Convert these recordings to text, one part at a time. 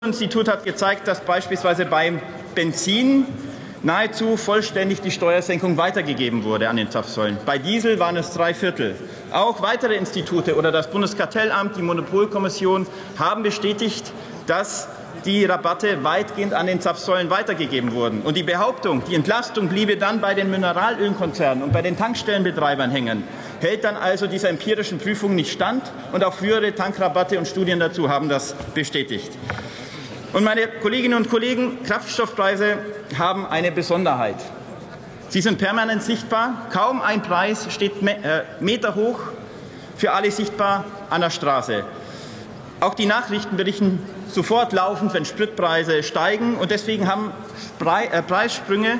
Institut hat gezeigt, dass beispielsweise beim Benzin nahezu vollständig die Steuersenkung weitergegeben wurde an den Zapfsäulen. Bei Diesel waren es 3/4. Auch weitere Institute oder das Bundeskartellamt, die Monopolkommission haben bestätigt, dass die Rabatte weitgehend an den Zapfsäulen weitergegeben wurden. Und die Behauptung, die Entlastung bliebe dann bei den Mineralölkonzernen und bei den Tankstellenbetreibern hängen, hält dann also dieser empirischen Prüfung nicht stand. Und auch frühere Tankrabatte und Studien dazu haben das bestätigt. Und meine Kolleginnen und Kollegen, Kraftstoffpreise haben eine Besonderheit. Sie sind permanent sichtbar. Kaum ein Preis steht meterhoch für alle sichtbar an der Straße. Auch die Nachrichten berichten sofort laufend, wenn Spritpreise steigen. Und deswegen haben Preissprünge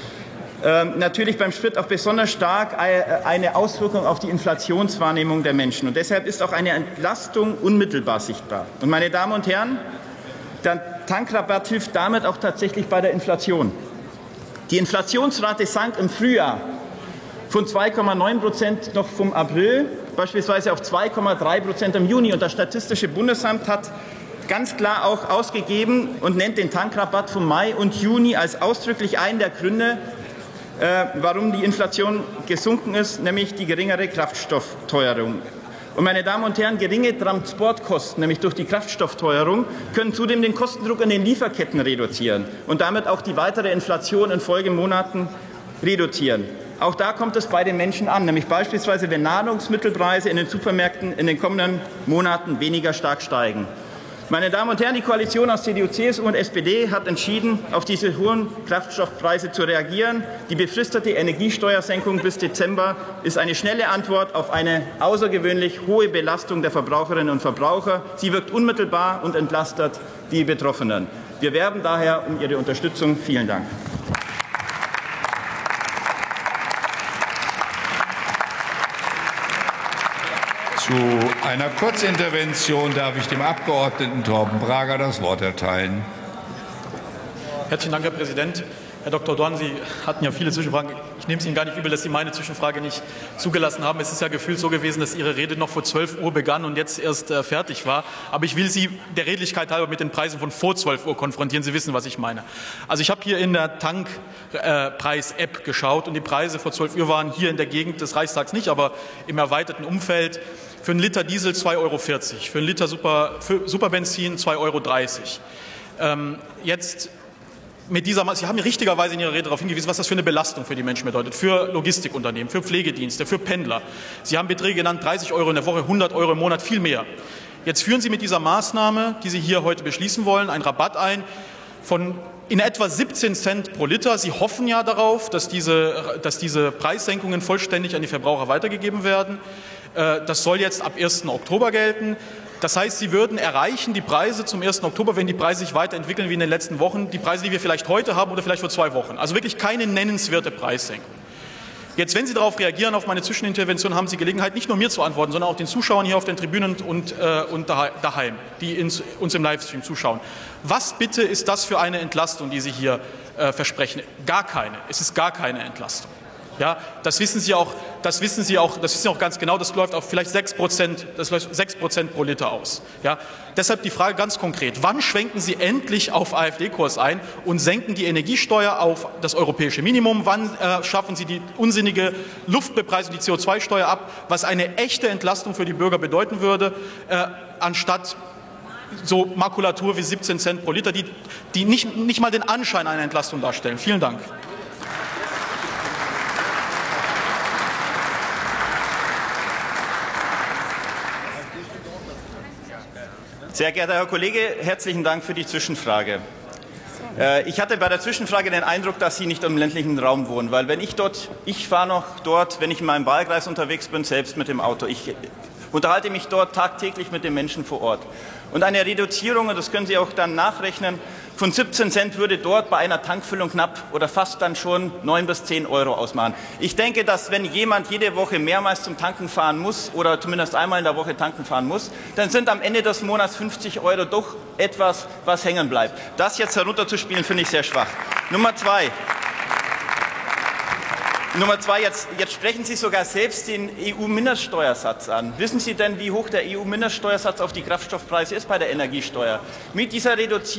natürlich beim Sprit auch besonders stark eine Auswirkung auf die Inflationswahrnehmung der Menschen. Und deshalb ist auch eine Entlastung unmittelbar sichtbar. Und meine Damen und Herren, der Tankrabatt hilft damit auch tatsächlich bei der Inflation. Die Inflationsrate sank im Frühjahr von 2,9% noch vom April beispielsweise auf 2,3% im Juni. Und das Statistische Bundesamt hat ganz klar auch ausgegeben und nennt den Tankrabatt vom Mai und Juni als ausdrücklich einen der Gründe, warum die Inflation gesunken ist, nämlich die geringere Kraftstoffteuerung. Und meine Damen und Herren, geringe Transportkosten, nämlich durch die Kraftstoffteuerung, können zudem den Kostendruck an den Lieferketten reduzieren und damit auch die weitere Inflation in Folgemonaten reduzieren. Auch da kommt es bei den Menschen an, nämlich beispielsweise, wenn Nahrungsmittelpreise in den Supermärkten in den kommenden Monaten weniger stark steigen. Meine Damen und Herren, die Koalition aus CDU, CSU und SPD hat entschieden, auf diese hohen Kraftstoffpreise zu reagieren. Die befristete Energiesteuersenkung bis Dezember ist eine schnelle Antwort auf eine außergewöhnlich hohe Belastung der Verbraucherinnen und Verbraucher. Sie wirkt unmittelbar und entlastet die Betroffenen. Wir werben daher um Ihre Unterstützung. Vielen Dank. Zu einer Kurzintervention darf ich dem Abgeordneten Torben Brager das Wort erteilen. Herzlichen Dank, Herr Präsident. Herr Dr. Dorn, Sie hatten ja viele Zwischenfragen. Ich nehme es Ihnen gar nicht übel, dass Sie meine Zwischenfrage nicht zugelassen haben. Es ist ja gefühlt so gewesen, dass Ihre Rede noch vor 12 Uhr begann und jetzt erst fertig war. Aber ich will Sie der Redlichkeit halber mit den Preisen von vor 12 Uhr konfrontieren. Sie wissen, was ich meine. Also ich habe hier in der Tankpreis-App geschaut und die Preise vor 12 Uhr waren hier in der Gegend des Reichstags nicht, aber im erweiterten Umfeld. Für einen Liter Diesel 2,40 €, für einen Liter Superbenzin 2,30 €. Jetzt mit dieser, Sie haben richtigerweise in Ihrer Rede darauf hingewiesen, was das für eine Belastung für die Menschen bedeutet, für Logistikunternehmen, für Pflegedienste, für Pendler. Sie haben Beträge genannt, 30 € in der Woche, 100 € im Monat, viel mehr. Jetzt führen Sie mit dieser Maßnahme, die Sie hier heute beschließen wollen, einen Rabatt ein von in etwa 17 Cent pro Liter. Sie hoffen ja darauf, dass diese Preissenkungen vollständig an die Verbraucher weitergegeben werden. Das soll jetzt ab 1. Oktober gelten. Das heißt, Sie würden erreichen die Preise zum 1. Oktober, wenn die Preise sich weiterentwickeln wie in den letzten Wochen, die Preise, die wir vielleicht heute haben oder vielleicht vor 2 Wochen. Also wirklich keine nennenswerte Preissenkung. Jetzt, wenn Sie darauf reagieren, auf meine Zwischenintervention, haben Sie Gelegenheit, nicht nur mir zu antworten, sondern auch den Zuschauern hier auf den Tribünen und daheim, die uns im Livestream zuschauen. Was bitte ist das für eine Entlastung, die Sie hier versprechen? Gar keine. Es ist gar keine Entlastung. Ja, das wissen Sie auch ganz genau, das läuft auf vielleicht 6% pro Liter aus. Ja, deshalb die Frage ganz konkret, wann schwenken Sie endlich auf AfD-Kurs ein und senken die Energiesteuer auf das europäische Minimum? Wann schaffen Sie die unsinnige Luftbepreisung, die CO2-Steuer ab, was eine echte Entlastung für die Bürger bedeuten würde, anstatt so Makulatur wie 17 Cent pro Liter, die nicht mal den Anschein einer Entlastung darstellen? Vielen Dank. Sehr geehrter Herr Kollege, herzlichen Dank für die Zwischenfrage. Ich hatte bei der Zwischenfrage den Eindruck, dass Sie nicht im ländlichen Raum wohnen, weil ich fahre noch dort, wenn ich in meinem Wahlkreis unterwegs bin, selbst mit dem Auto. Ich unterhalte mich dort tagtäglich mit den Menschen vor Ort. Und eine Reduzierung, und das können Sie auch dann nachrechnen, von 17 Cent würde dort bei einer Tankfüllung knapp oder fast dann schon 9 bis 10 € ausmachen. Ich denke, dass wenn jemand jede Woche mehrmals zum Tanken fahren muss oder zumindest einmal in der Woche tanken fahren muss, dann sind am Ende des Monats 50 € doch etwas, was hängen bleibt. Das jetzt herunterzuspielen, finde ich sehr schwach. Nummer 2. Nummer zwei, jetzt sprechen Sie sogar selbst den EU-Mindeststeuersatz an. Wissen Sie denn, wie hoch der EU-Mindeststeuersatz auf die Kraftstoffpreise ist bei der Energiesteuer? Mit dieser Reduzierung